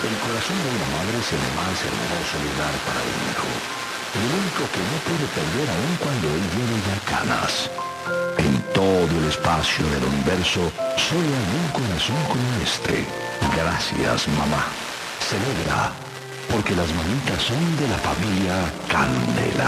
El corazón de una madre es el más hermoso lugar para un hijo. El único que no puede perder aun cuando él lleve ya canas. En todo el espacio del universo solo hay un corazón como este. Gracias, mamá. Celebra, porque las mamitas son de la familia Candela.